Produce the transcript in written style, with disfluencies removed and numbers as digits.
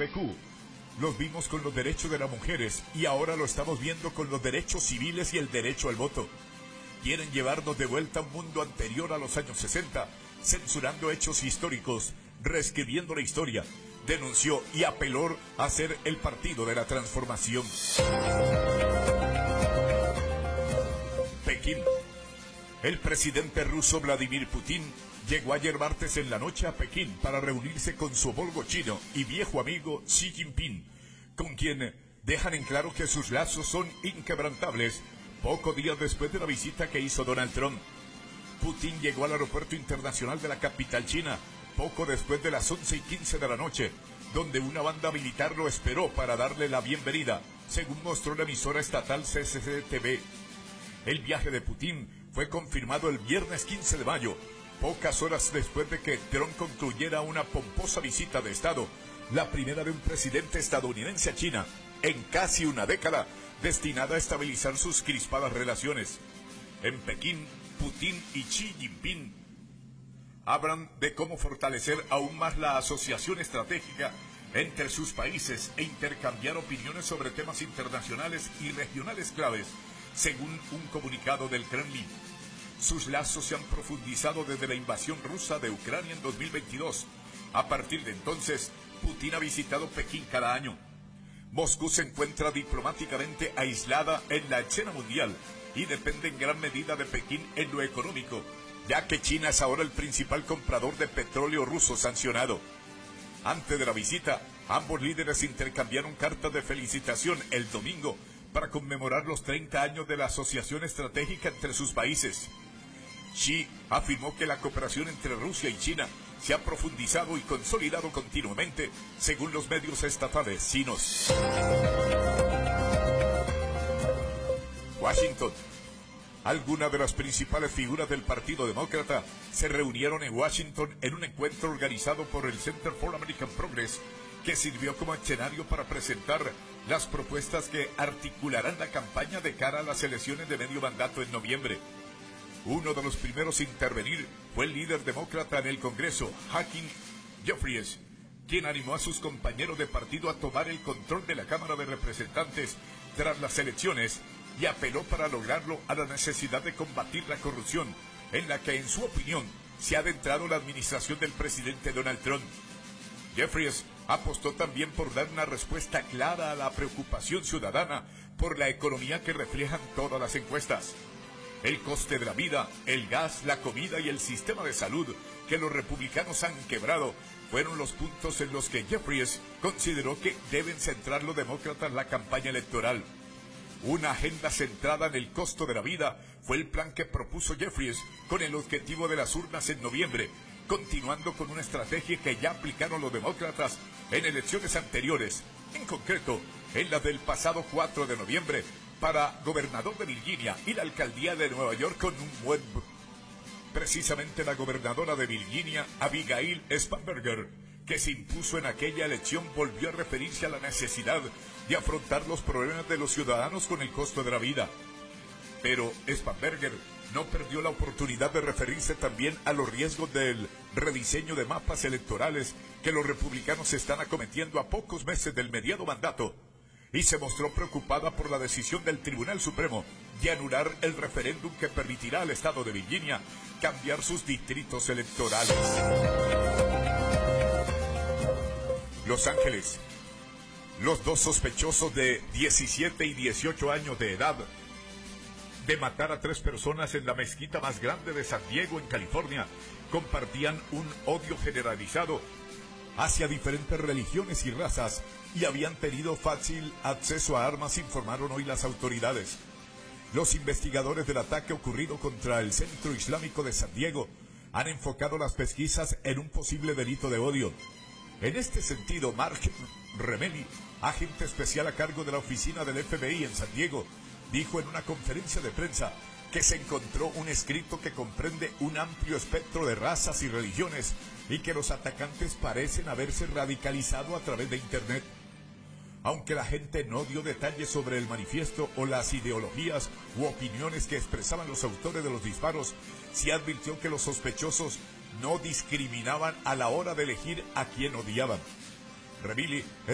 LGTBQ. Los vimos con los derechos de las mujeres y ahora lo estamos viendo con los derechos civiles y el derecho al voto. Quieren llevarnos de vuelta a un mundo anterior a los años 60, censurando hechos históricos, reescribiendo la historia, denunció y apeló a ser el partido de la transformación. Pekín. El presidente ruso Vladimir Putin llegó ayer martes en la noche a Pekín para reunirse con su homólogo chino y viejo amigo Xi Jinping, con quien dejan en claro que sus lazos son inquebrantables, pocos días después de la visita que hizo Donald Trump. Putin llegó al aeropuerto internacional de la capital china poco después de las 11:15 de la noche, donde una banda militar lo esperó para darle la bienvenida, según mostró la emisora estatal CCTV. El viaje de Putin fue confirmado el viernes 15 de mayo, pocas horas después de que Trump concluyera una pomposa visita de Estado, la primera de un presidente estadounidense a China en casi una década, destinada a estabilizar sus crispadas relaciones. En Pekín, Putin y Xi Jinping hablan de cómo fortalecer aún más la asociación estratégica entre sus países e intercambiar opiniones sobre temas internacionales y regionales claves, según un comunicado del Kremlin. Sus lazos se han profundizado desde la invasión rusa de Ucrania en 2022. A partir de entonces, Putin ha visitado Pekín cada año. Moscú se encuentra diplomáticamente aislada en la escena mundial y depende en gran medida de Pekín en lo económico, ya que China es ahora el principal comprador de petróleo ruso sancionado. Antes de la visita, ambos líderes intercambiaron cartas de felicitación el domingo para conmemorar los 30 años de la asociación estratégica entre sus países. Xi afirmó que la cooperación entre Rusia y China se ha profundizado y consolidado continuamente, según los medios estatales chinos. Washington. Algunas de las principales figuras del Partido Demócrata se reunieron en Washington en un encuentro organizado por el Center for American Progress, que sirvió como escenario para presentar las propuestas que articularán la campaña de cara a las elecciones de medio mandato en noviembre. Uno de los primeros en intervenir fue el líder demócrata en el Congreso, Hakeem Jeffries, quien animó a sus compañeros de partido a tomar el control de la Cámara de Representantes tras las elecciones y apeló para lograrlo a la necesidad de combatir la corrupción, en la que, en su opinión, se ha adentrado la administración del presidente Donald Trump. Jeffries apostó también por dar una respuesta clara a la preocupación ciudadana por la economía que reflejan todas las encuestas. El coste de la vida, el gas, la comida y el sistema de salud que los republicanos han quebrado fueron los puntos en los que Jeffries consideró que deben centrar los demócratas la campaña electoral. Una agenda centrada en el costo de la vida fue el plan que propuso Jeffries con el objetivo de las urnas en noviembre, continuando con una estrategia que ya aplicaron los demócratas en elecciones anteriores, en concreto en la del pasado 4 de noviembre, para gobernador de Virginia y la alcaldía de Nueva York con un buen... Precisamente la gobernadora de Virginia, Abigail Spanberger, que se impuso en aquella elección, volvió a referirse a la necesidad de afrontar los problemas de los ciudadanos con el costo de la vida. Pero Spanberger no perdió la oportunidad de referirse también a los riesgos del rediseño de mapas electorales que los republicanos están acometiendo a pocos meses del mediado mandato, y se mostró preocupada por la decisión del Tribunal Supremo de anular el referéndum que permitirá al estado de Virginia cambiar sus distritos electorales. Los Ángeles. Los dos sospechosos de 17 y 18 años de edad de matar a 3 personas en la mezquita más grande de San Diego, en California, compartían un odio generalizado hacia diferentes religiones y razas y habían tenido fácil acceso a armas, informaron hoy las autoridades. Los investigadores del ataque ocurrido contra el Centro Islámico de San Diego han enfocado las pesquisas en un posible delito de odio. En este sentido, Mark Remeli, agente especial a cargo de la oficina del FBI en San Diego, dijo en una conferencia de prensa que se encontró un escrito que comprende un amplio espectro de razas y religiones y que los atacantes parecen haberse radicalizado a través de Internet. Aunque la gente no dio detalles sobre el manifiesto o las ideologías u opiniones que expresaban los autores de los disparos, sí advirtió que los sospechosos no discriminaban a la hora de elegir a quién odiaban. Remili